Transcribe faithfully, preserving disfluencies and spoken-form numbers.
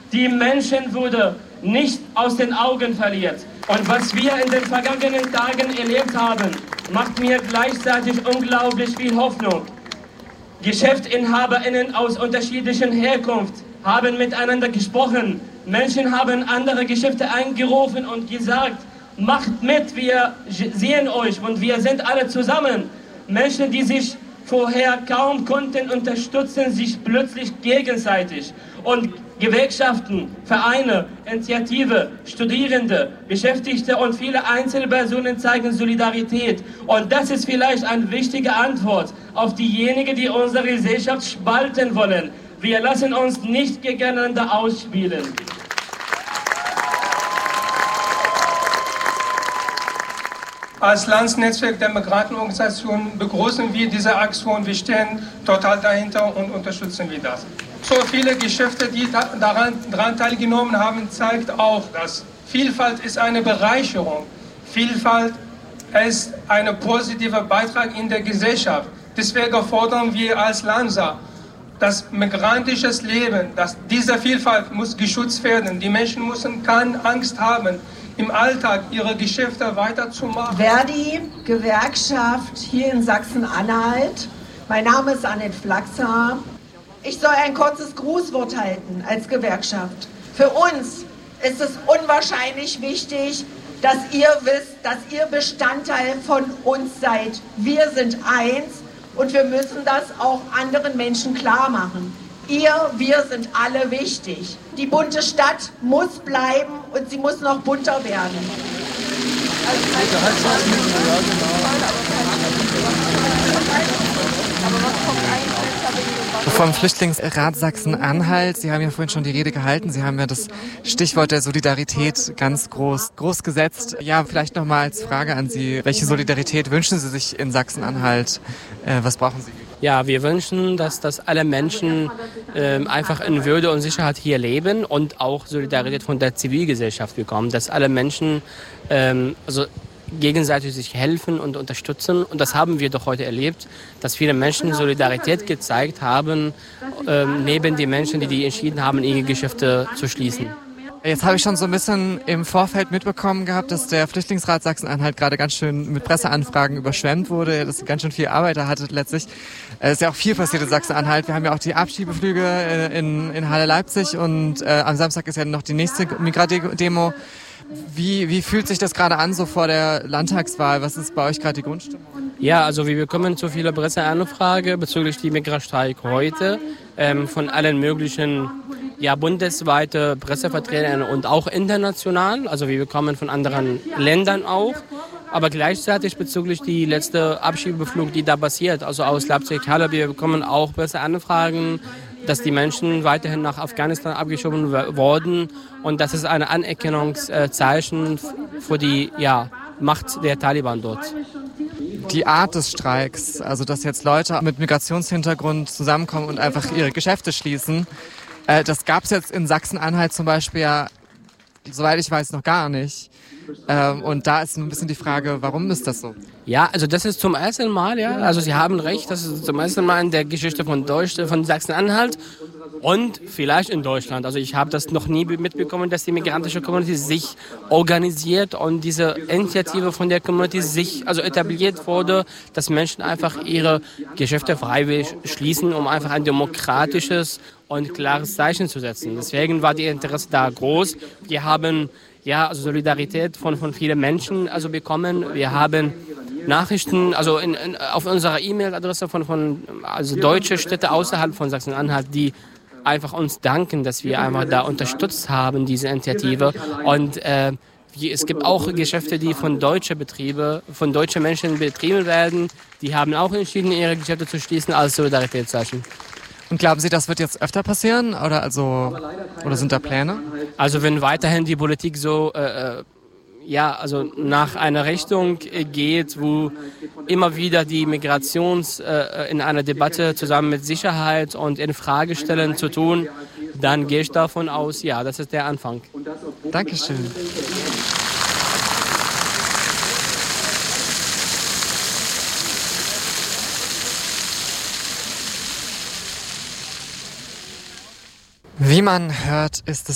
die Menschenwürde nicht aus den Augen verliert. Und was wir in den vergangenen Tagen erlebt haben, macht mir gleichzeitig unglaublich viel Hoffnung. GeschäftsinhaberInnen aus unterschiedlichen Herkunft haben miteinander gesprochen. Menschen haben andere Geschäfte angerufen und gesagt, macht mit, wir sehen euch und wir sind alle zusammen. Menschen, die sich vorher kaum konnten, unterstützen sich plötzlich gegenseitig. Und Gewerkschaften, Vereine, Initiative, Studierende, Beschäftigte und viele Einzelpersonen zeigen Solidarität. Und das ist vielleicht eine wichtige Antwort auf diejenigen, die unsere Gesellschaft spalten wollen. Wir lassen uns nicht gegeneinander ausspielen. Als Landsnetzwerk der Migrantenorganisationen begrüßen wir diese Aktion. Wir stehen total dahinter und unterstützen wir das. So viele Geschäfte, die daran, daran teilgenommen haben, zeigt auch, dass Vielfalt ist eine Bereicherung. Vielfalt ist ein positiver Beitrag in der Gesellschaft. Deswegen fordern wir als Lansa, das migrantische Leben, dass diese Vielfalt muss geschützt werden. Die Menschen müssen keine Angst haben, im Alltag ihre Geschäfte weiterzumachen. Verdi, Gewerkschaft hier in Sachsen-Anhalt. Mein Name ist Annette Flaxer. Ich soll ein kurzes Grußwort halten als Gewerkschaft. Für uns ist es unwahrscheinlich wichtig, dass ihr wisst, dass ihr Bestandteil von uns seid. Wir sind eins und wir müssen das auch anderen Menschen klar machen. Ihr, wir sind alle wichtig. Die bunte Stadt muss bleiben und sie muss noch bunter werden. Vom Flüchtlingsrat Sachsen-Anhalt, Sie haben ja vorhin schon die Rede gehalten, Sie haben ja das Stichwort der Solidarität ganz groß, groß gesetzt. Ja, vielleicht nochmal als Frage an Sie, welche Solidarität wünschen Sie sich in Sachsen-Anhalt? Äh, was brauchen Sie? Ja, wir wünschen, dass, dass alle Menschen äh, einfach in Würde und Sicherheit hier leben und auch Solidarität von der Zivilgesellschaft bekommen, dass alle Menschen ähm, also gegenseitig sich helfen und unterstützen. Und das haben wir doch heute erlebt, dass viele Menschen Solidarität gezeigt haben, ähm, neben den Menschen, die, die entschieden haben, ihre Geschäfte zu schließen. Jetzt habe ich schon so ein bisschen im Vorfeld mitbekommen gehabt, dass der Flüchtlingsrat Sachsen-Anhalt gerade ganz schön mit Presseanfragen überschwemmt wurde, dass sie ganz schön viel Arbeit da hatte letztlich. Es ist ja auch viel passiert in Sachsen-Anhalt. Wir haben ja auch die Abschiebeflüge in, in Halle-Leipzig und äh, am Samstag ist ja noch die nächste Migra-Demo. Wie, wie fühlt sich das gerade an, so vor der Landtagswahl? Was ist bei euch gerade die Grundstimmung? Ja, also wir bekommen zu viele Presseanfragen bezüglich die Migrastreik heute ähm, von allen möglichen ja, bundesweite Pressevertretern und auch international. Also wir bekommen von anderen Ländern auch. Aber gleichzeitig bezüglich die letzte Abschiebeflug, die da passiert, also aus Leipzig-Halle, wir bekommen auch Presseanfragen, dass die Menschen weiterhin nach Afghanistan abgeschoben wurden. Und das ist ein Anerkennungszeichen für die ja, Macht der Taliban dort. Die Art des Streiks, also dass jetzt Leute mit Migrationshintergrund zusammenkommen und einfach ihre Geschäfte schließen, äh, das gab es jetzt in Sachsen-Anhalt zum Beispiel ja, soweit ich weiß, noch gar nicht. Ähm, und da ist ein bisschen die Frage, warum ist das so? Ja, also das ist zum ersten Mal, ja. Also Sie haben recht, das ist zum ersten Mal in der Geschichte von Deutschland, von Sachsen-Anhalt und vielleicht in Deutschland. Also ich habe das noch nie mitbekommen, dass die migrantische Community sich organisiert und diese Initiative von der Community sich also etabliert wurde, dass Menschen einfach ihre Geschäfte freiwillig schließen, um einfach ein demokratisches und klares Zeichen zu setzen. Deswegen war die Interesse da groß. Wir haben ja also Solidarität von von vielen Menschen also bekommen. Wir haben Nachrichten, also in, in, auf unserer E-Mail-Adresse von, von also deutsche Städte außerhalb von Sachsen-Anhalt, die einfach uns danken, dass wir einfach da unterstützt haben, diese Initiative. Und äh, es gibt auch Geschäfte, die von deutschen Betrieben, von deutschen Menschen betrieben werden. Die haben auch entschieden, ihre Geschäfte zu schließen als Solidaritätszeichen. Und glauben Sie, das wird jetzt öfter passieren oder also oder sind da Pläne? Also wenn weiterhin die Politik so äh, ja, also nach einer Richtung geht, wo immer wieder die Migrations äh, in einer Debatte zusammen mit Sicherheit und Infragestellen zu tun, dann gehe ich davon aus, ja, das ist der Anfang. Dankeschön. Wie man hört, ist es